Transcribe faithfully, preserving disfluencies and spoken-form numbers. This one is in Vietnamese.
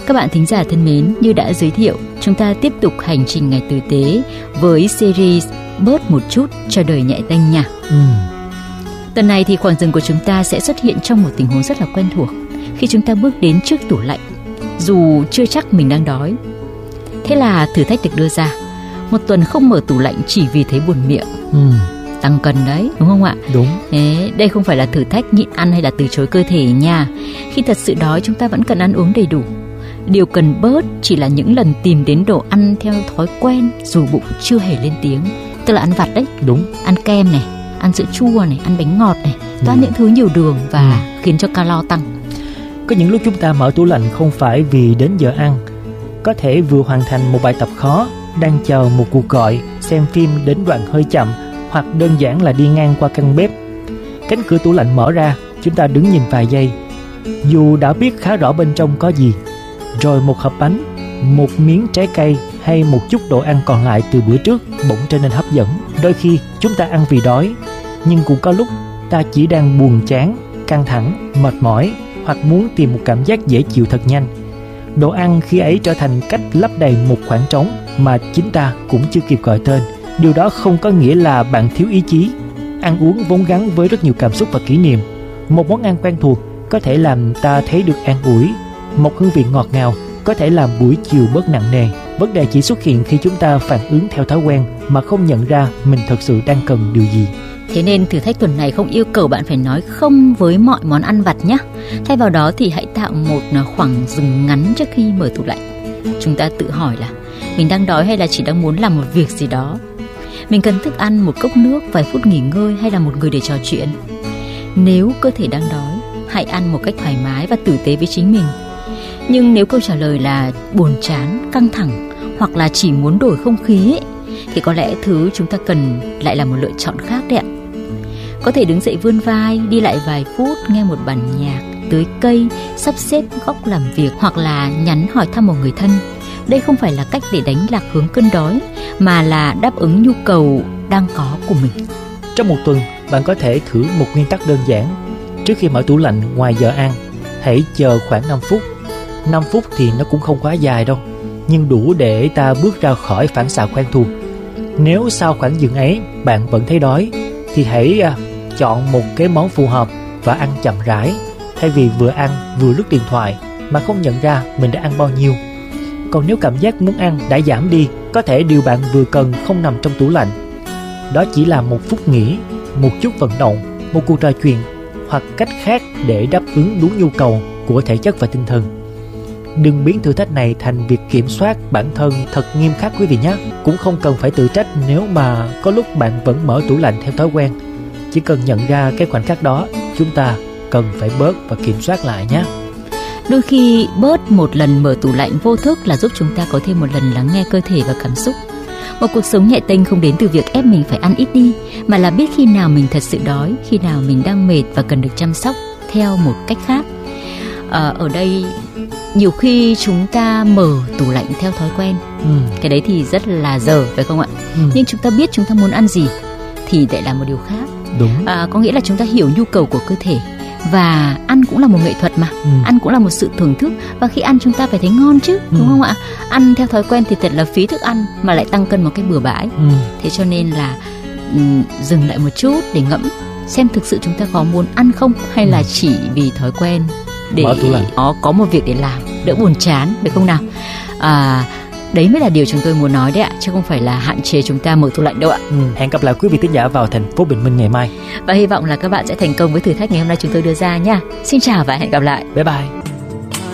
Các bạn thính giả thân mến, như đã giới thiệu, chúng ta tiếp tục hành trình ngày tử tế với series Bớt một chút cho đời nhẹ tênh nha. Ừ. Tuần này thì khoảng dừng của chúng ta sẽ xuất hiện trong một tình huống rất là quen thuộc, khi chúng ta bước đến trước tủ lạnh, dù chưa chắc mình đang đói. Thế là thử thách được đưa ra: một tuần không mở tủ lạnh chỉ vì thấy buồn miệng. Ừ. Tăng cân đấy, đúng không ạ? Đúng. Thế đây không phải là thử thách nhịn ăn hay là từ chối cơ thể nha. Khi thật sự đói, chúng ta vẫn cần ăn uống đầy đủ. Điều cần bớt chỉ là những lần tìm đến đồ ăn theo thói quen dù bụng chưa hề lên tiếng. Tức là ăn vặt đấy. Đúng. Ăn kem này, ăn sữa chua này, ăn bánh ngọt này, toàn ừ. những thứ nhiều đường và ừ. khiến cho calo tăng. Có những lúc chúng ta mở tủ lạnh không phải vì đến giờ ăn. Có thể vừa hoàn thành một bài tập khó, đang chờ một cuộc gọi, xem phim đến đoạn hơi chậm, hoặc đơn giản là đi ngang qua căn bếp. Cánh cửa tủ lạnh mở ra, chúng ta đứng nhìn vài giây. Dù đã biết khá rõ bên trong có gì, rồi một hộp bánh, một miếng trái cây hay một chút đồ ăn còn lại từ bữa trước bỗng trở nên hấp dẫn. Đôi khi chúng ta ăn vì đói, nhưng cũng có lúc ta chỉ đang buồn chán, căng thẳng, mệt mỏi, hoặc muốn tìm một cảm giác dễ chịu thật nhanh. Đồ ăn khi ấy trở thành cách lấp đầy một khoảng trống mà chính ta cũng chưa kịp gọi tên. Điều đó không có nghĩa là bạn thiếu ý chí. Ăn uống vốn gắn với rất nhiều cảm xúc và kỷ niệm. Một món ăn quen thuộc có thể làm ta thấy được an ủi. Một hương vị ngọt ngào có thể làm buổi chiều bớt nặng nề. Vấn đề chỉ xuất hiện khi chúng ta phản ứng theo thói quen mà không nhận ra mình thật sự đang cần điều gì. Thế nên thử thách tuần này không yêu cầu bạn phải nói không với mọi món ăn vặt nhé. Thay vào đó thì hãy tạo một khoảng dừng ngắn trước khi mở tủ lạnh. Chúng ta tự hỏi là mình đang đói hay là chỉ đang muốn làm một việc gì đó. Mình cần thức ăn, một cốc nước, vài phút nghỉ ngơi hay là một người để trò chuyện. Nếu cơ thể đang đói, hãy ăn một cách thoải mái và tử tế với chính mình. Nhưng nếu câu trả lời là buồn chán, căng thẳng hoặc là chỉ muốn đổi không khí ấy, thì có lẽ thứ chúng ta cần lại là một lựa chọn khác đấy ạ. Có thể đứng dậy vươn vai, đi lại vài phút, nghe một bản nhạc, tưới cây, sắp xếp góc làm việc hoặc là nhắn hỏi thăm một người thân. Đây không phải là cách để đánh lạc hướng cơn đói, mà là đáp ứng nhu cầu đang có của mình. Trong một tuần, bạn có thể thử một nguyên tắc đơn giản. Trước khi mở tủ lạnh ngoài giờ ăn, hãy chờ khoảng năm phút. năm phút thì nó cũng không quá dài đâu, nhưng đủ để ta bước ra khỏi phản xạ quen thuộc. Nếu sau khoảng dừng ấy bạn vẫn thấy đói, thì hãy à, chọn một cái món phù hợp và ăn chậm rãi, thay vì vừa ăn vừa lướt điện thoại mà không nhận ra mình đã ăn bao nhiêu. Còn nếu cảm giác muốn ăn đã giảm đi, có thể điều bạn vừa cần không nằm trong tủ lạnh. Đó chỉ là một phút nghỉ, một chút vận động, một cuộc trò chuyện, hoặc cách khác để đáp ứng đúng nhu cầu của thể chất và tinh thần. Đừng biến thử thách này thành việc kiểm soát bản thân thật nghiêm khắc quý vị nhé. Cũng không cần phải tự trách nếu mà có lúc bạn vẫn mở tủ lạnh theo thói quen. Chỉ cần nhận ra cái khoảnh khắc đó, chúng ta cần phải bớt và kiểm soát lại nhé. Đôi khi bớt một lần mở tủ lạnh vô thức là giúp chúng ta có thêm một lần lắng nghe cơ thể và cảm xúc. Một cuộc sống nhẹ tênh không đến từ việc ép mình phải ăn ít đi, mà là biết khi nào mình thật sự đói, khi nào mình đang mệt và cần được chăm sóc theo một cách khác. À, ở đây nhiều khi chúng ta mở tủ lạnh theo thói quen, ừ. cái đấy thì rất là dở, phải không ạ? Ừ. Nhưng chúng ta biết chúng ta muốn ăn gì thì lại là một điều khác. Đúng. À, có nghĩa là chúng ta hiểu nhu cầu của cơ thể. Và ăn cũng là một nghệ thuật mà, ừ. ăn cũng là một sự thưởng thức. Và khi ăn chúng ta phải thấy ngon chứ, ừ. đúng không ạ? Ăn theo thói quen thì thật là phí thức ăn, mà lại tăng cân một cách bừa bãi. ừ. Thế cho nên là um, dừng lại một chút để ngẫm xem thực sự chúng ta có muốn ăn không, hay ừ. là chỉ vì thói quen để nó có một việc để làm, đỡ buồn chán, phải không nào? À, đấy mới là điều chúng tôi muốn nói đấy ạ, chứ không phải là hạn chế chúng ta mở tủ lạnh đâu ạ. ừ. Hẹn gặp lại quý vị thính giả vào thành phố Bình Minh ngày mai. Và hy vọng là các bạn sẽ thành công với thử thách ngày hôm nay chúng tôi đưa ra nha. Xin chào và hẹn gặp lại. Bye bye.